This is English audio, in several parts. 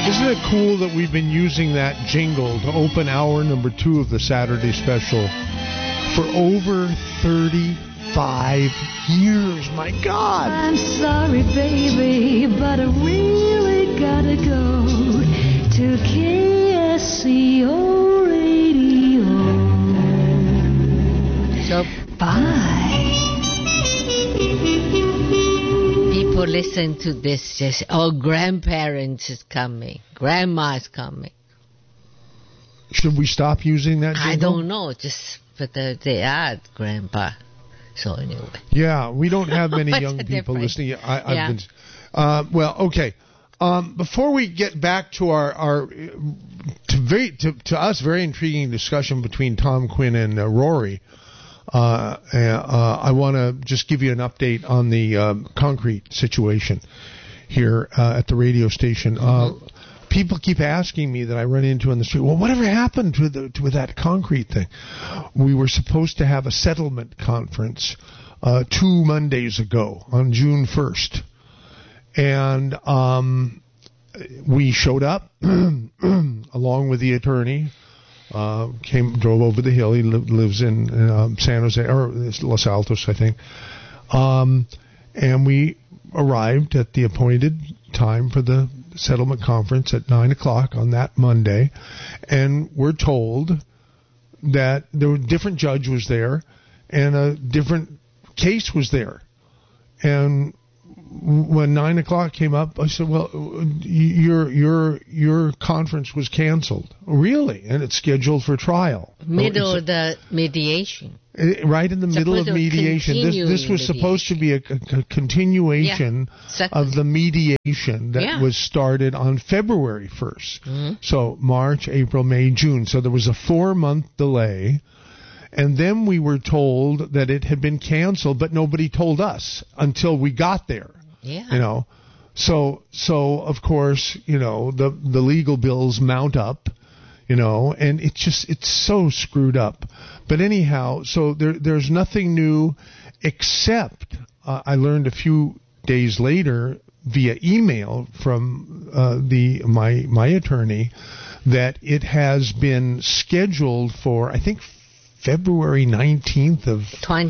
Isn't it cool that we've been using that jingle to open hour number 2 of the Saturday special for over 35 years? My God. I'm sorry, baby, but I really gotta go to KSCO Radio. So, bye. People listen to this just, grandparents is coming. Grandma's coming. Should we stop using that jingle? I don't know, just but they are grandpa. So anyway. Yeah, we don't have many young people difference? listening. Well, okay. Before we get back to our to us very intriguing discussion between Tom Quinn and Rory, I want to just give you an update on the concrete situation here at the radio station. People keep asking me that I run into on the street, well, whatever happened to that concrete thing? We were supposed to have a settlement conference 2 Mondays ago on June 1st. And we showed up along with the attorney. Drove over the hill. He lives in San Jose or Los Altos, I think. And we arrived at the appointed time for the settlement conference at 9:00 on that Monday, and we're told that a different judge was there and a different case was there. And when 9:00 came up, I said, "Well, your conference was canceled." Really? And it's scheduled for trial. Middle of the mediation. Right in the middle of mediation. This was supposed to be a continuation of the mediation that was started on February 1st. Mm-hmm. So March, April, May, June. So there was a 4-month delay. And then we were told that it had been canceled, but nobody told us until we got there. Yeah. So of course, the legal bills mount up, and it's so screwed up. But anyhow, so there's nothing new except I learned a few days later via email from my attorney that it has been scheduled for, I think, February 19th of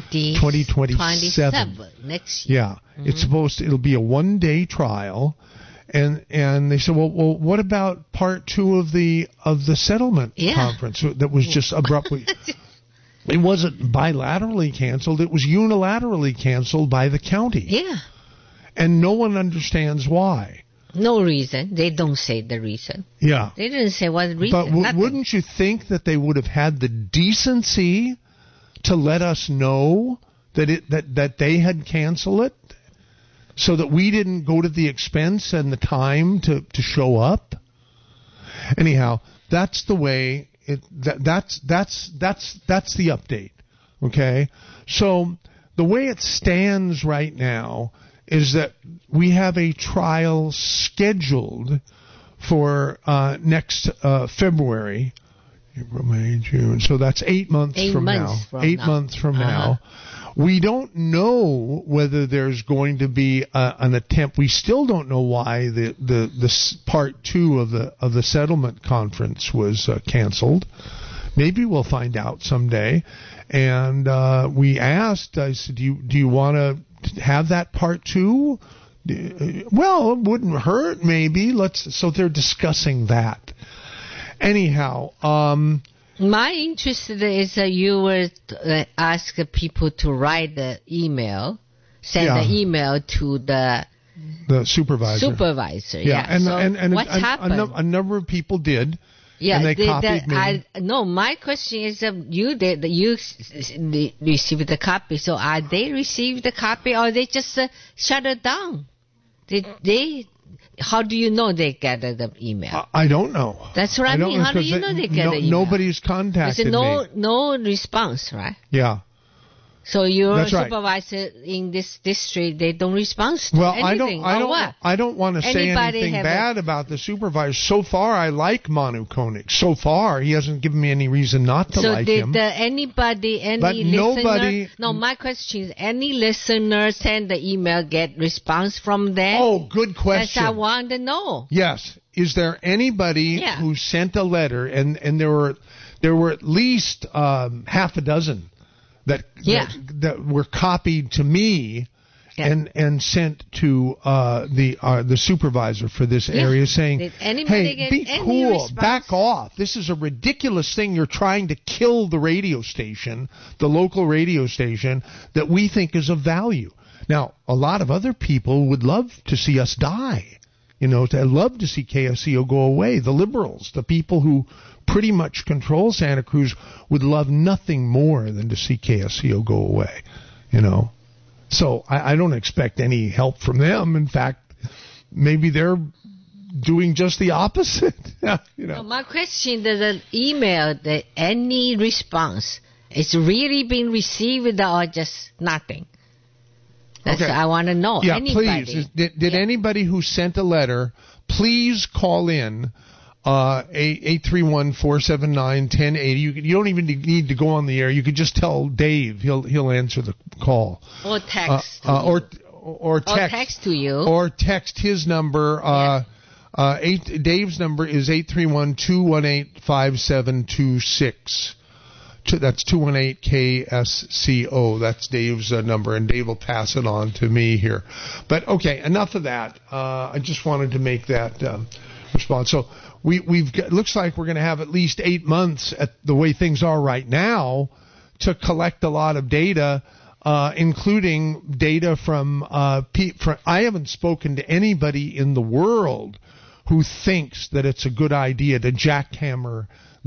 2027. Next year. Yeah. Mm-hmm. It'll be a 1-day trial. And they said, well, what about part 2 of the settlement conference that was just abruptly? It wasn't bilaterally canceled. It was unilaterally canceled by the county. Yeah. And no one understands why. No reason. They don't say the reason. Yeah. They didn't say what reason. But wouldn't you think that they would have had the decency to let us know that they had canceled it, so that we didn't go to the expense and the time to show up? Anyhow, that's the way that's the update. Okay? So the way it stands right now is that we have a trial scheduled for next February, April, May, June. So that's 8 months from now. 8 months from now. We don't know whether there's going to be an attempt. We still don't know why the part 2 of the settlement conference was canceled. Maybe we'll find out someday. And we asked, I said, do you want to have that part 2? Well, it wouldn't hurt, maybe. So they're discussing that. Anyhow, my interest is you were ask people to write the email, send the email to the supervisor. Yeah, and what's happened? A number of people did. Yeah, and they copied me. No, my question is, you received the copy. So are they received the copy, or they just shut it down? Did they? How do you know they gathered the email? I don't know. That's what I mean. How do you know they gathered the email? Nobody's contacted me. No response, right? Yeah. So your That's right. supervisor in this district, they don't respond to anything. I don't want to say anything bad about the supervisor. So far, I like Manu Koenig. So far, he hasn't given me any reason not to like him. So did any listener? No, my question is: any listener send the email, get response from them? Oh, good question. That's I want to know. Yes. Is there anybody who sent a letter, and there were at least half a dozen that were copied to me and sent to the supervisor for this area, saying, "Hey, be cool, back off. This is a ridiculous thing. You're trying to kill the radio station, the local radio station that we think is of value." Now, a lot of other people would love to see us die. You know, I'd love to see KSCO go away. The liberals, the people who pretty much control Santa Cruz, would love nothing more than to see KSCO go away. You know, so I don't expect any help from them. In fact, maybe they're doing just the opposite. You know. So my question: the email, any response, is really being received or just nothing? That's what I want to know. Yeah, anybody. Please. Did anybody who sent a letter, please call in 831-479-1080. You don't even need to go on the air. You could just tell Dave. He'll answer the call. Or text. Or text. Or text to you. Or text his number. Dave's number is 831-218-5726. That's 218-KSCO. That's Dave's number, and Dave will pass it on to me here. But, okay, enough of that. I just wanted to make that response. So looks like we're going to have at least 8 months at the way things are right now to collect a lot of data, including data from I haven't spoken to anybody in the world who thinks that it's a good idea to jackhammer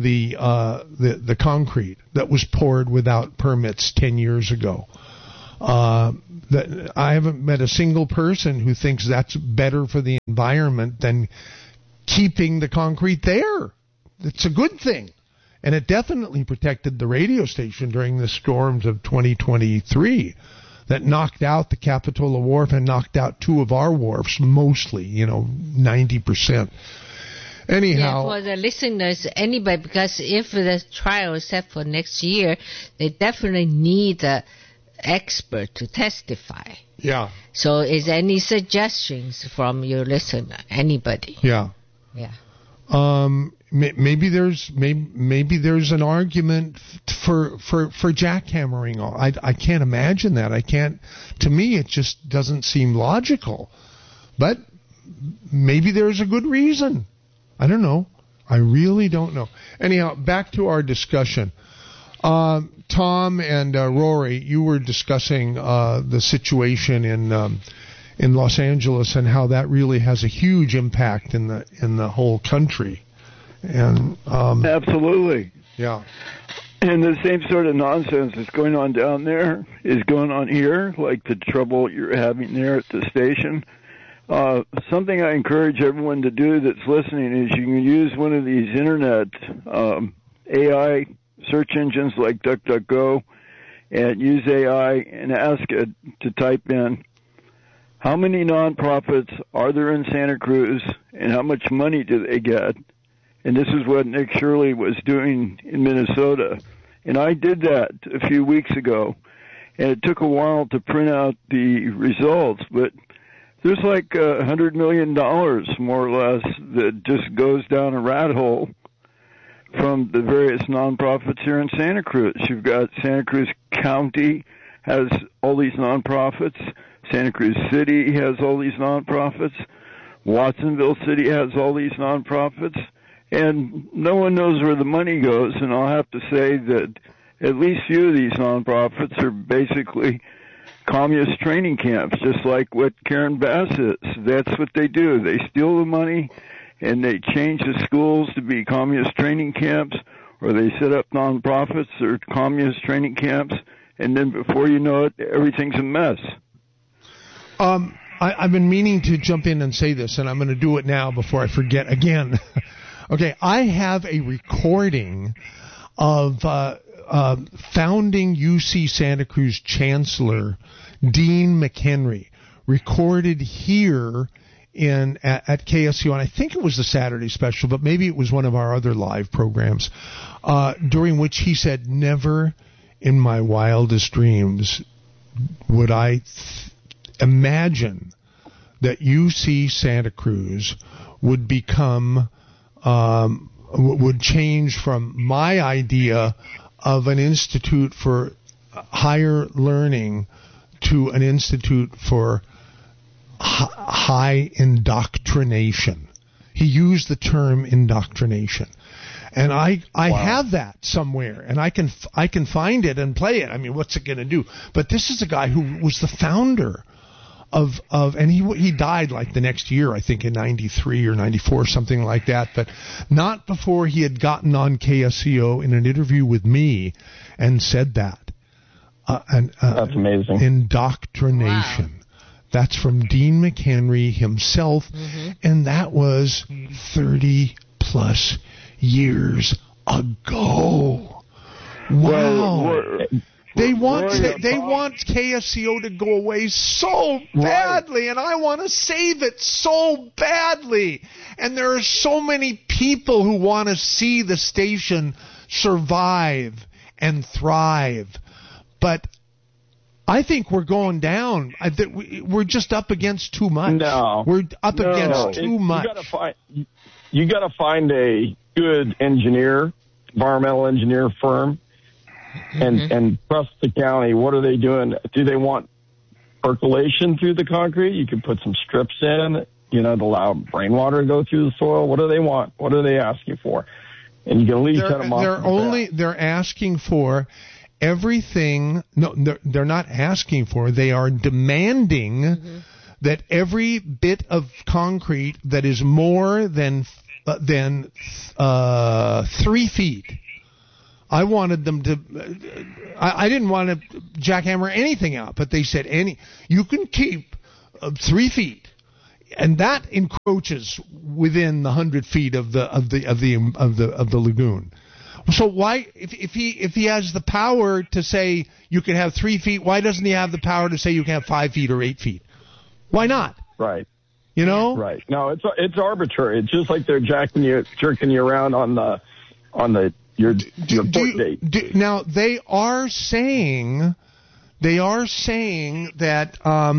the concrete that was poured without permits 10 years ago. I haven't met a single person who thinks that's better for the environment than keeping the concrete there. It's a good thing. And it definitely protected the radio station during the storms of 2023 that knocked out the Capitola Wharf and knocked out two of our wharfs, mostly, 90%. Anyhow, for the listeners, anybody, because if the trial is set for next year, they definitely need an expert to testify. Yeah. So, is any suggestions from your listener? Anybody? Yeah. Yeah. Maybe there's an argument for jackhammering. I can't imagine that. To me, it just doesn't seem logical. But maybe there's a good reason. I don't know. I really don't know. Anyhow, back to our discussion. Tom and Rory, you were discussing the situation in Los Angeles and how that really has a huge impact in the whole country. And absolutely. Yeah. And the same sort of nonsense that's going on down there is going on here, like the trouble you're having there at the station. Something I encourage everyone to do that's listening is you can use one of these internet AI search engines like DuckDuckGo and use AI and ask it to type in how many nonprofits are there in Santa Cruz and how much money do they get. And this is what Nick Shirley was doing in Minnesota. And I did that a few weeks ago, and it took a while to print out the results, but there's like $100 million, more or less, that just goes down a rat hole from the various nonprofits here in Santa Cruz. You've got Santa Cruz County has all these nonprofits. Santa Cruz City has all these nonprofits. Watsonville City has all these nonprofits. And no one knows where the money goes. And I'll have to say that at least few of these nonprofits are basically communist training camps, just like what Karen Bass is. That's what they do. They steal the money and they change the schools to be communist training camps, or they set up nonprofits or communist training camps, and then before you know it, everything's a mess. I've been meaning to jump in and say this, and I'm going to do it now before I forget again. Okay, I have a recording of founding UC Santa Cruz Chancellor Dean McHenry recorded here at KSCO, and I think it was the Saturday special, but maybe it was one of our other live programs, during which he said, "Never in my wildest dreams would I imagine that UC Santa Cruz would become, would change from my idea of an institute for higher learning to an institute for high indoctrination." He used the term indoctrination. And I have that somewhere, and I can find it and play it. I mean, what's it going to do? But this is a guy who was the founder of and he died like the next year, I think in 93 or 94, something like that, but not before he had gotten on KSCO in an interview with me and said that. That's amazing. Indoctrination. Wow. That's from Dean McHenry himself, and that was 30 plus years ago. Wow. They want KSCO to go away so badly, and I want to save it so badly. And there are so many people who want to see the station survive and thrive. But I think we're going down. We're just up against too much. No. We're up against too much. You got to find a good environmental engineer firm, and trust the county. What are they doing? Do they want percolation through the concrete? You can put some strips in, to allow rainwater to go through the soil. What do they want? What are they asking for? And you can at least set them off. They're asking for everything. No, they're not asking for. They are demanding that every bit of concrete that is more than 3 feet. I wanted them to. I didn't want to jackhammer anything out, but they said you can keep 3 feet, and that encroaches within the 100 feet of the lagoon. So why, if he has the power to say you can have 3 feet, why doesn't he have the power to say you can have 5 feet or 8 feet? Why not? Right. Right. No, it's arbitrary. It's just like they're jerking you around on your port date. Now they are saying that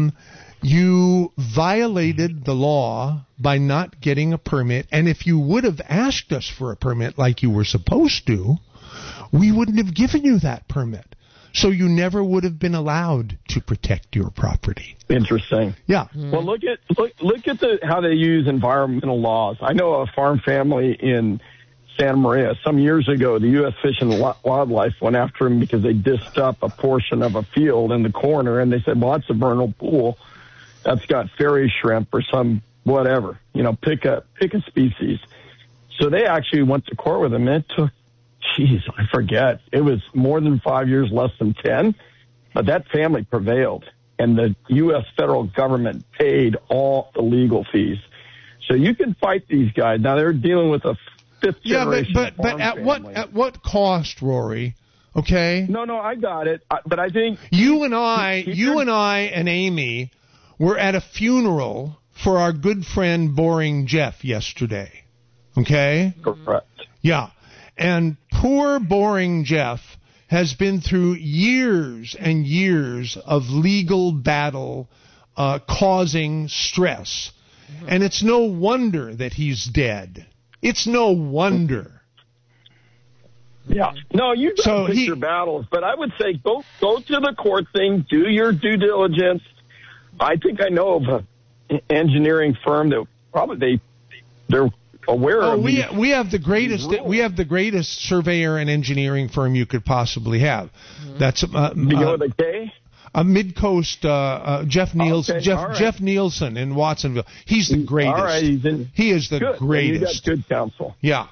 you violated the law by not getting a permit, and if you would have asked us for a permit like you were supposed to, we wouldn't have given you that permit. So you never would have been allowed to protect your property. Interesting. Yeah. Well, look at how they use environmental laws. I know a farm family in Santa Maria. Some years ago, the U.S. Fish and Wildlife went after them because they dished up a portion of a field in the corner, and they said, well, that's a vernal pool. That's got fairy shrimp or some whatever. Pick a species. So they actually went to court with them, and it took, I forget. It was more than 5 years, less than 10. But that family prevailed, and the U.S. federal government paid all the legal fees. So you can fight these guys. Now, they're dealing with a fifth generation but at what cost, Rory? Okay? No, I got it. But I think you and I and Amy were at a funeral for our good friend Boring Jeff yesterday. Okay? Correct. Yeah. And poor Boring Jeff has been through years and years of legal battle causing stress. And it's no wonder that he's dead. It's no wonder. Yeah. No, you got to pick your battles. But I would say go to the court thing, do your due diligence. I think I know of an engineering firm that probably they're aware of. We have the greatest. We have the greatest surveyor and engineering firm you could possibly have. That's begin with a K. Midcoast, Jeff Nielsen. Okay, Jeff Nielsen in Watsonville. He's the greatest. All right, he is the greatest. You got good counsel. Yeah.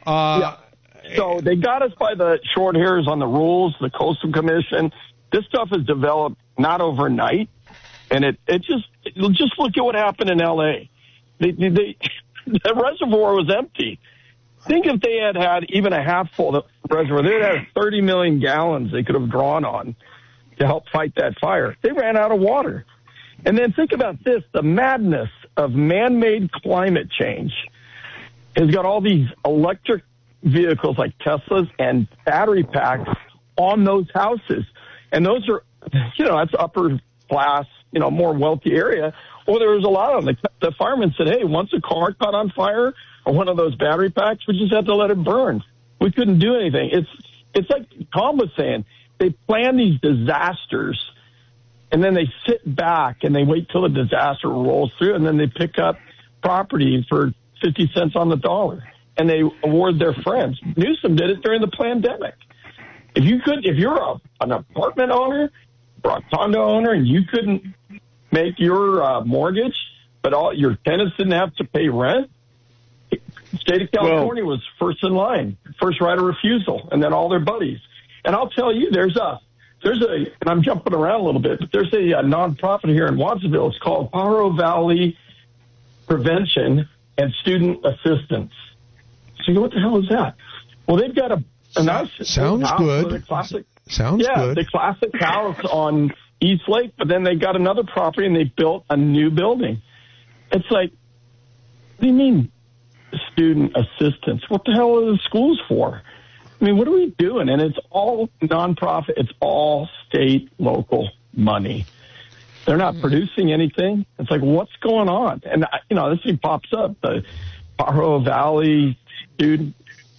So they got us by the short hairs on the rules, the Coastal Commission. This stuff is developed not overnight, and it just look at what happened in L.A. The reservoir was empty. Think if they had even a half full. The reservoir. They had 30 million gallons they could have drawn on to help fight that fire. They ran out of water. And then think about this, the madness of man-made climate change has got all these electric vehicles like Teslas and battery packs on those houses. And those are, that's upper class, more wealthy area. Well, there was a lot of them. The firemen said, hey, once a car caught on fire or one of those battery packs, we just had to let it burn. We couldn't do anything. It's like Tom was saying, they plan these disasters and then they sit back and they wait till the disaster rolls through and then they pick up property for 50 cents on the dollar and they award their friends. Newsom did it during the pandemic. If you're an apartment owner or a condo owner and you couldn't make your mortgage, but all your tenants didn't have to pay rent, the state of California was first in line, first right of refusal, and then all their buddies. And I'll tell you, there's a, and I'm jumping around a little bit, but there's a nonprofit here in Watsonville. It's called Pajaro Valley Prevention and Student Assistance. So you go, what the hell is that? Well, they've got sounds good. Sounds good. The classic house on East Lake, but then they got another property and they built a new building. It's like, what do you mean student assistance? What the hell are the schools for? I mean, what are we doing? And it's all nonprofit. It's all state, local money. They're not producing anything. It's like, what's going on? And, this thing pops up, the Pajaro Valley student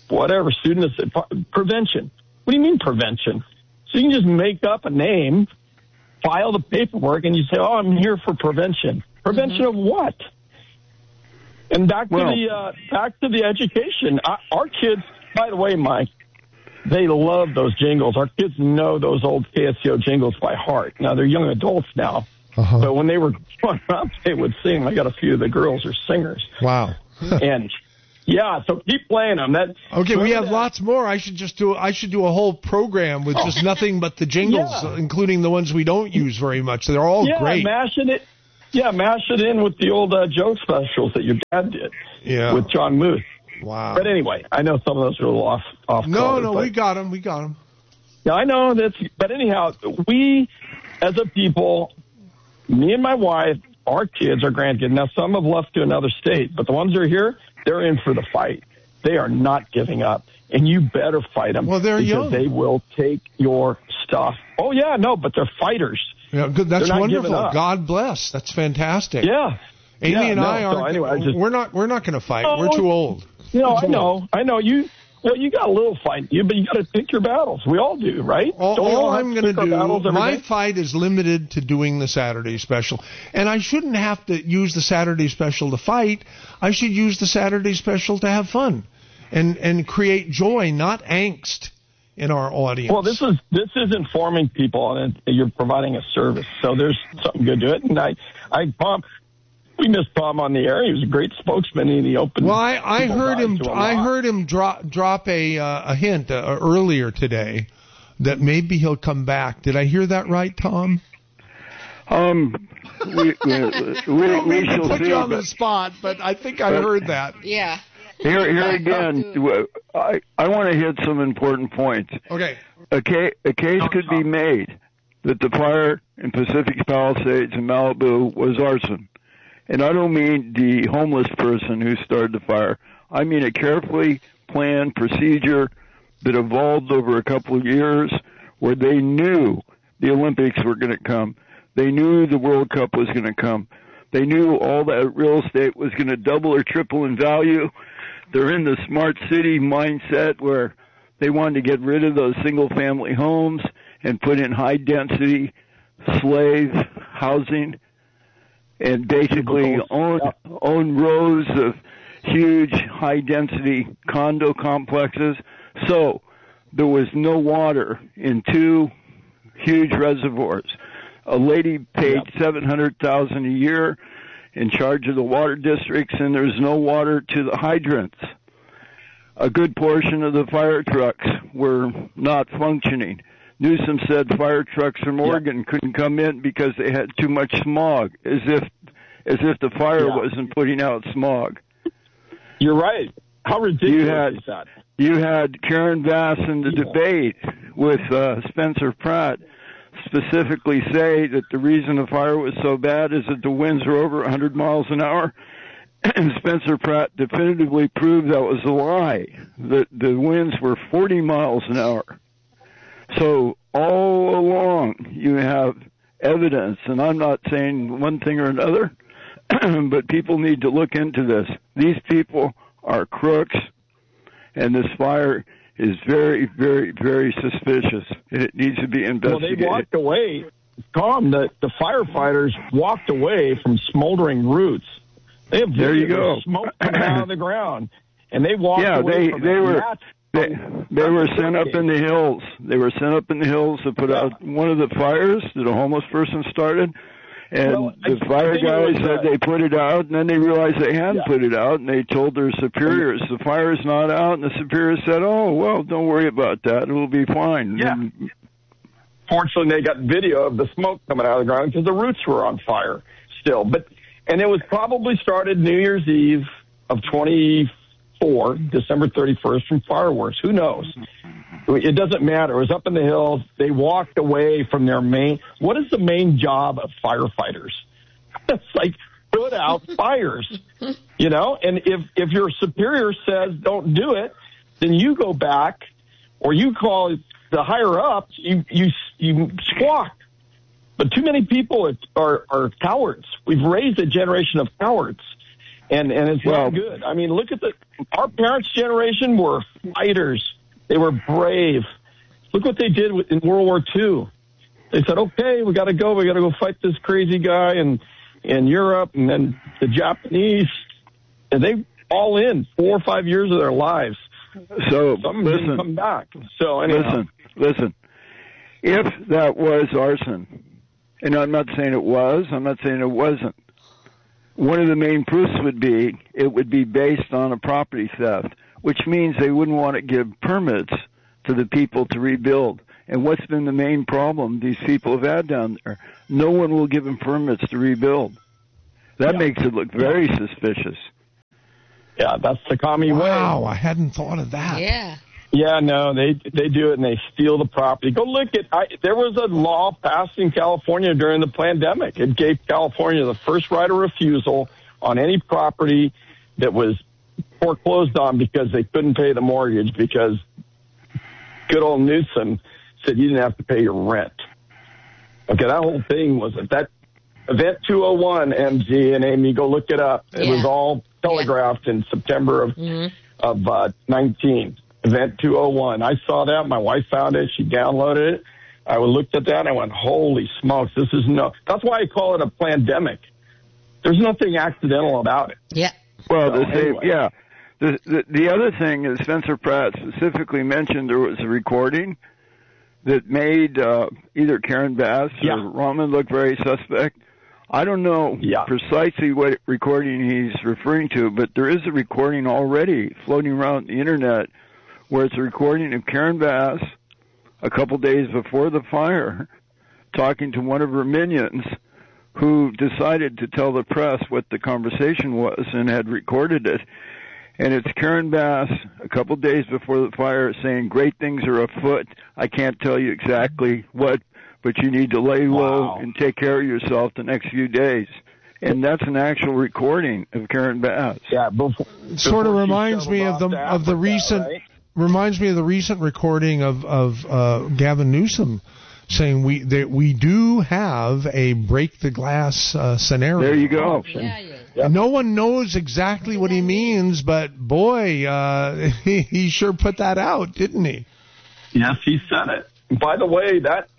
prevention. What do you mean prevention? So you can just make up a name, file the paperwork, and you say, oh, I'm here for prevention. Prevention of what? And back to the education. Our kids, by the way, Mike, they love those jingles. Our kids know those old KSCO jingles by heart. Now, they're young adults now. Uh-huh. But when they were growing up, they would sing. I got a few of the girls are singers. Wow. And yeah, so keep playing them. We have lots more. I should do a whole program with just nothing but the jingles, including the ones we don't use very much. They're all great. Mash it in with the old joke specials that your dad did with John Muth. Wow. But anyway, I know some of those are a little off No, we got them. Yeah, I know but anyhow, we as a people, me and my wife, our kids, our grandkids, now some have left to another state, but the ones that are here, they're in for the fight. They are not giving up, and you better fight them. Well, they're young. They will take your stuff. Oh, yeah, no, but they're fighters. Yeah, good. That's wonderful. God bless. That's fantastic. Yeah. Amy and I aren't. So anyway, we're not going to fight. We're too old. I know. You got a little fight in you, but you got to pick your battles. We all do, right? All I'm going to do, my fight is limited to doing the Saturday special. And I shouldn't have to use the Saturday special to fight. I should use the Saturday special to have fun and create joy, not angst in our audience. Well, this is informing people, and you're providing a service. So there's something good to it. And we missed Tom on the air. He was a great spokesman in the open. Well, I heard him drop a hint earlier today that maybe he'll come back. Did I hear that right, Tom? We shall put see. You on the spot, but I think I heard that. Yeah. Here again, I want to hit some important points. Okay. A case could be made that the fire in Pacific Palisades and Malibu was arson. And I don't mean the homeless person who started the fire. I mean a carefully planned procedure that evolved over a couple of years where they knew the Olympics were going to come. They knew the World Cup was going to come. They knew all that real estate was going to double or triple in value. They're in the smart city mindset where they wanted to get rid of those single-family homes and put in high-density slave housing and basically own rows of huge high-density condo complexes. So there was no water in two huge reservoirs. A lady paid $700,000 a year in charge of the water districts, and there's no water to the hydrants. A good portion of the fire trucks were not functioning. Newsom said fire trucks from Oregon couldn't come in because they had too much smog, as if the fire wasn't putting out smog. You're right. How ridiculous is that? You had Karen Bass in the debate with Spencer Pratt specifically say that the reason the fire was so bad is that the winds were over 100 miles an hour. And Spencer Pratt definitively proved that was a lie, that the winds were 40 miles an hour. So all along you have evidence, and I'm not saying one thing or another, but people need to look into this. These people are crooks, and this fire is very, very, very suspicious, and it needs to be investigated. Well, they walked away. Tom, the firefighters walked away from smoldering roots. They have smoke coming out of the ground, and they walked away from They were sent up in the hills. They were sent up in the hills to put out one of the fires that a homeless person started. And the fire guys said they put it out, and then they realized they hadn't put it out, and they told their superiors, the fire's not out, and the superiors said, oh, well, don't worry about that. It will be fine. Yeah. Fortunately, they got video of the smoke coming out of the ground because the roots were on fire still. And it was probably started New Year's Eve of 24, December 31st, from fireworks. Who knows? It doesn't matter. It was up in the hills. They walked away from their main. What is the main job of firefighters? It's like put out fires, you know? And if your superior says don't do it, then you go back or you call the higher ups, you squawk. But too many people are cowards. We've raised a generation of cowards. And it's not good. I mean, look at our parents' generation were fighters. They were brave. Look what they did in World War II. They said, okay, we got to go. We got to go fight this crazy guy in Europe, and then the Japanese. And they all in 4 or 5 years of their lives. So some didn't come back. So anyhow. Listen. If that was arson, and I'm not saying it was, I'm not saying it wasn't, one of the main proofs would be it would be based on a property theft, which means they wouldn't want to give permits to the people to rebuild. And what's been the main problem these people have had down there? No one will give them permits to rebuild. That makes it look very suspicious. Yeah, that's the commie way. Wow, I hadn't thought of that. Yeah. Yeah, no, they do it and they steal the property. Go look at, there was a law passed in California during the pandemic. It gave California the first right of refusal on any property that was foreclosed on because they couldn't pay the mortgage because good old Newsom said you didn't have to pay your rent. Okay, that whole thing was that Event 201, MG and Amy, go look it up. It was all telegraphed in September of 19. Event 201. I saw that. My wife found it. She downloaded it. I looked at that and I went, holy smokes, this is that's why I call it a pandemic. There's nothing accidental about it. Yeah. Well, the other thing is Spencer Pratt specifically mentioned there was a recording that made either Karen Bass or Rahman look very suspect. I don't know precisely what recording he's referring to, but there is a recording already floating around the internet where it's a recording of Karen Bass a couple days before the fire talking to one of her minions who decided to tell the press what the conversation was and had recorded it. And it's Karen Bass a couple days before the fire saying, great things are afoot. I can't tell you exactly what, but you need to lay low and take care of yourself the next few days. And that's an actual recording of Karen Bass. Yeah, sort of reminds me of the recent recording of Gavin Newsom saying we do have a break the glass scenario. There you go. No one knows exactly what he means, but boy, he sure put that out, didn't he? Yes, he said it. By the way, that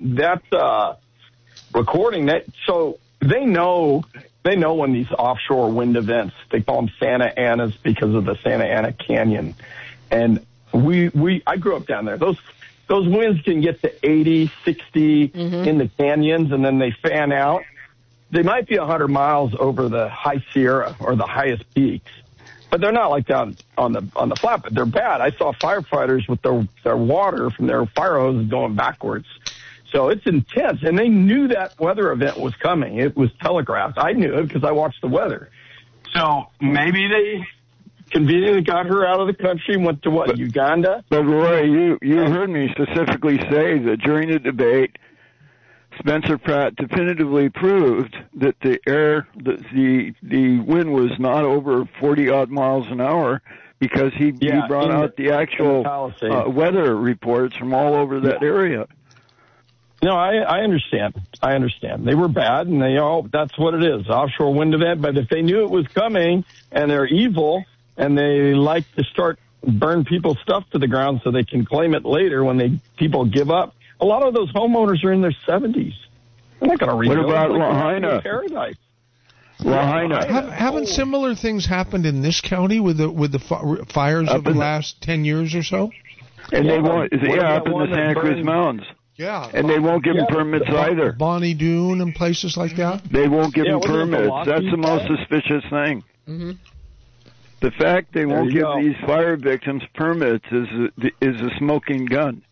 recording, so they know when these offshore wind events, they call them Santa Anas because of the Santa Ana Canyon, and I grew up down there. Those winds can get to 80, 60 in the canyons, and then they fan out. They might be 100 miles over the High Sierra or the highest peaks, but they're not like down on the flat. But they're bad. I saw firefighters with their water from their fire hoses going backwards. So it's intense, and they knew that weather event was coming. It was telegraphed. I knew it because I watched the weather. So maybe conveniently got her out of the country and went to what, Uganda? But Roy, you heard me specifically say that during the debate, Spencer Pratt definitively proved that the wind was not over 40-odd miles an hour because he brought out the actual weather reports from all over that area. No, I understand. I understand. They were bad, and that's what it is, offshore wind event. But if they knew it was coming and they're evil and they like to burn people's stuff to the ground so they can claim it later when people give up, a lot of those homeowners are in their 70s. They're not going to rebuild. What about Lahaina? Paradise. Lahaina. Haven't similar things happened in this county with the fires of the last 10 years or so? And they won't. Up in the Santa Cruz Mountains. Yeah. And they won't give them permits either. Bonnie Doon and places like that? They won't give them permits. That's the most suspicious thing. Mm-hmm. The fact they won't give these fire victims permits is a smoking gun.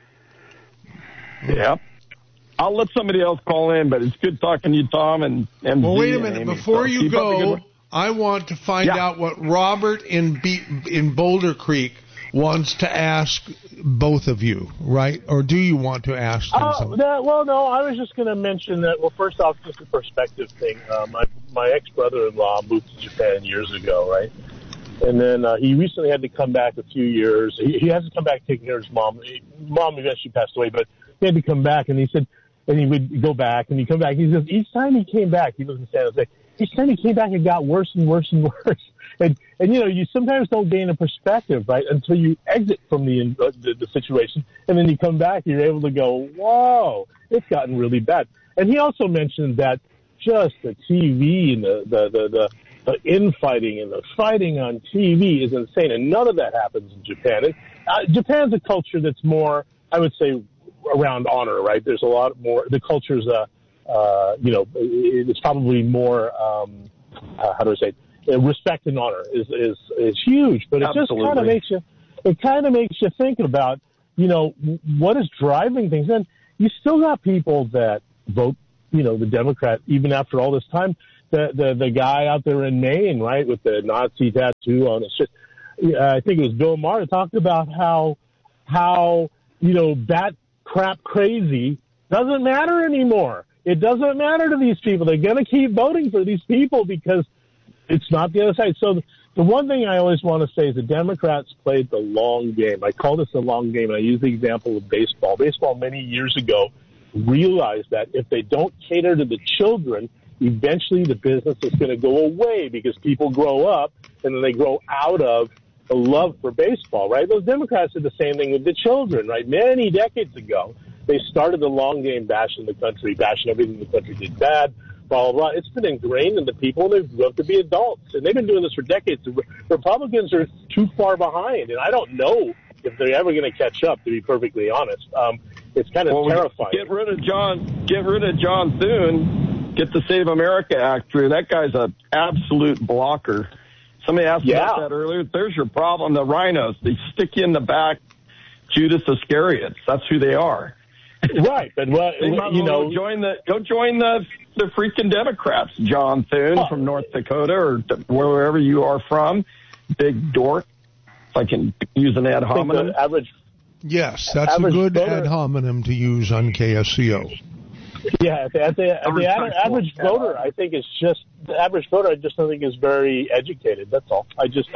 Yeah. I'll let somebody else call in, but it's good talking to you, Tom. Well, wait a minute. Before you go, I want to find out what Robert in Boulder Creek wants to ask both of you, right? Or do you want to ask them something? Well, no, I was just going to mention that, well, first off, just a perspective thing. My ex-brother-in-law moved to Japan years ago, right? And then he recently had to come back a few years. He has to come back taking care of his mom. Mom eventually passed away, but he had to come back, and he said, and he would go back, and he'd come back. He says, each time he came back, he lives in San Jose, each time he came back, it got worse and worse and worse. And you sometimes don't gain a perspective, right, until you exit from the situation, and then you come back, you're able to go, whoa, it's gotten really bad. And he also mentioned that just the TV and the infighting and the fighting on TV is insane, and none of that happens in Japan. Japan's a culture that's more, I would say, around honor, right? There's a lot more. The culture's, it's probably more. How do I say it? Respect and honor is huge, but it just kind of makes you. It kind of makes you think about, what is driving things, and you still got people that vote, the Democrat even after all this time. The guy out there in Maine, right, with the Nazi tattoo on his chest. I think it was Bill Maher talked about how bat crap crazy doesn't matter anymore. It doesn't matter to these people. They're going to keep voting for these people because it's not the other side. So the one thing I always want to say is the Democrats played the long game. I call this the long game, and I use the example of baseball. Baseball many years ago realized that if they don't cater to the children, eventually the business is going to go away because people grow up and then they grow out of a love for baseball, right? Those Democrats did the same thing with the children, right? Many decades ago, they started the long game bashing the country, bashing everything the country did bad, blah, blah, blah. It's been ingrained in the people, and they've grown up to be adults. And they've been doing this for decades. The Republicans are too far behind, and I don't know if they're ever going to catch up, to be perfectly honest. It's kind of terrifying. Get rid of John Thune, get the Save America Act through. That guy's an absolute blocker. Somebody asked about that earlier. There's your problem. The rhinos, they stick you in the back. Judas Iscariot. That's who they are. Right, but go join the freaking Democrats, John Thune from North Dakota or wherever you are from. Big dork. If I can use an ad hominem. Yes, that's a good ad hominem to use on KSCO. Yeah, the average voter, I think, is just the average voter. I just don't think is very educated. That's all. I just,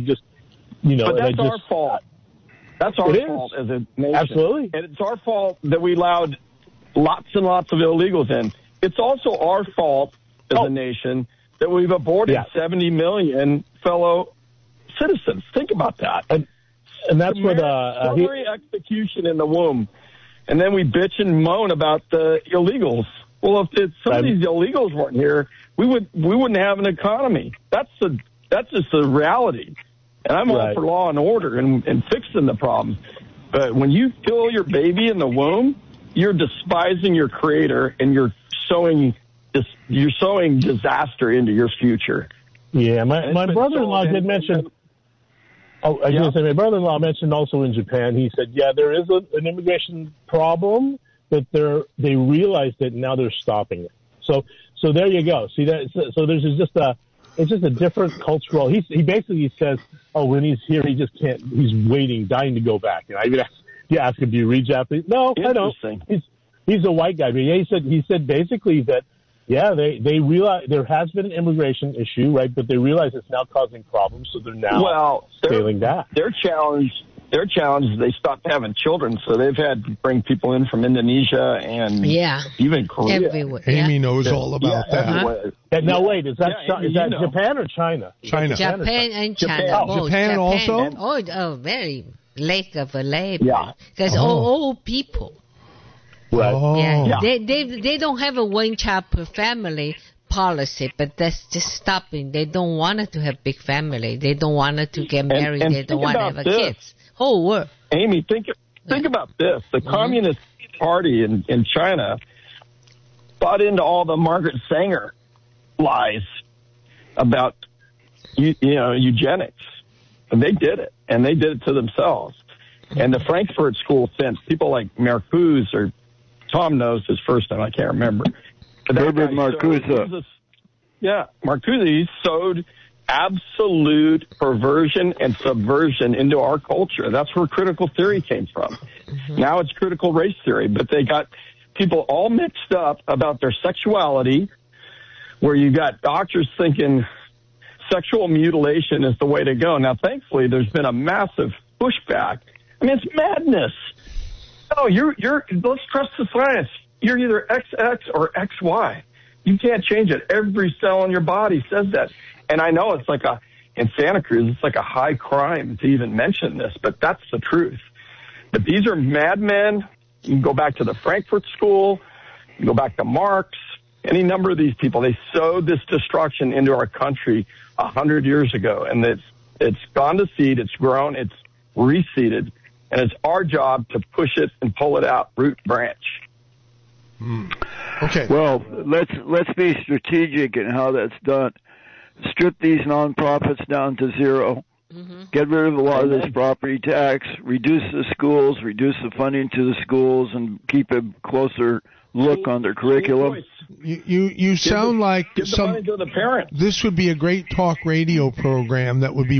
But that's our fault. That's our fault as a nation. Absolutely, and it's our fault that we allowed lots and lots of illegals in. It's also our fault as a nation that we've aborted 70 million fellow citizens. Think about that. And that's what summary execution in the womb. And then we bitch and moan about the illegals. Well, if some of these illegals weren't here, we wouldn't have an economy. That's just the reality. And I'm all for law and order and fixing the problem. But when you kill your baby in the womb, you're despising your creator and you're sowing disaster into your future. Yeah, my brother-in-law did mention. I was going to say, my brother-in-law mentioned also in Japan, he said, there is an immigration problem, but they realized it, and now they're stopping it. So there you go. See that? So there's just It's just a different cultural. He basically says, "Oh, when he's here, he just can't. He's waiting, dying to go back." And I even ask him, "Do you read Japanese?" No, I don't. He's a white guy, but yeah, he said basically that they realize there has been an immigration issue, right? But they realize it's now causing problems, so they're now scaling back. Their challenge is they stopped having children, so they've had to bring people in from Indonesia and even Korea. Everywhere. Amy knows all about that. Now wait, is that Japan or China? China. Japan and China. Oh, Japan also? Oh, very lake of a labor. Yeah. Because old people. Right. Oh. Yeah. They don't have a one child per family policy, but that's just stopping. They don't want it to have big family. They don't want it to get married. And they don't want to have kids. Whole world. Amy, think about this. The Communist Party in China bought into all the Margaret Sanger lies about eugenics. And they did it. And they did it to themselves. And the Frankfurt School since people like Marcuse, or Tom knows his first name, I can't remember. Herbert Marcuse. Marcuse, he sowed absolute perversion and subversion into our culture. That's where critical theory came from. Now it's critical race theory, but they got people all mixed up about their sexuality, where you got doctors thinking sexual mutilation is the way to go. Now, thankfully, there's been a massive pushback. I mean, it's madness. No, let's trust the science. You're either XX or XY. You can't change it. Every cell in your body says that. And I know it's in Santa Cruz, it's like a high crime to even mention this, but that's the truth. But these are madmen. You can go back to the Frankfurt School. You can go back to Marx. Any number of these people, they sowed this destruction into our country 100 years ago. And it's gone to seed. It's grown. It's reseeded. And it's our job to push it and pull it out root and branch. Okay. Well, let's be strategic in how that's done. Strip these nonprofits down to zero. Get rid of a lot of this property tax. Reduce the schools. Reduce the funding to the schools, and keep a closer look on their curriculum. You sound like give the money to the parents. This would be a great talk radio program that would be